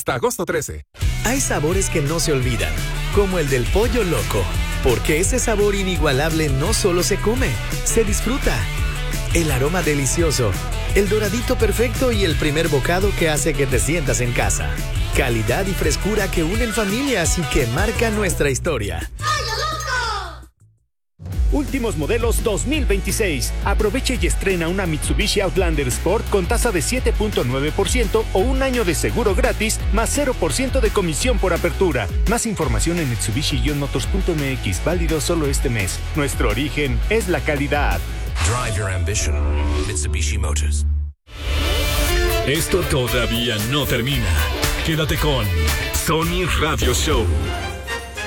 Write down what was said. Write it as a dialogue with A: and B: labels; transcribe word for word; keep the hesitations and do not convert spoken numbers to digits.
A: hasta agosto trece.
B: Hay sabores que no se olvidan, como el del pollo loco, porque ese sabor inigualable no solo se come, se disfruta. El aroma delicioso, el doradito perfecto y el primer bocado que hace que te sientas en casa. Calidad y frescura que unen familias y que marcan nuestra historia.
C: Últimos modelos dos mil veintiséis. Aproveche y estrena una Mitsubishi Outlander Sport con tasa de siete punto nueve por ciento o un año de seguro gratis más cero por ciento de comisión por apertura. Más información en mitsubishi motors punto m x, válido solo este mes. Nuestro origen es la calidad.
D: Drive your ambition. Mitsubishi Motors.
E: Esto todavía no termina. Quédate con Sony Radio Show.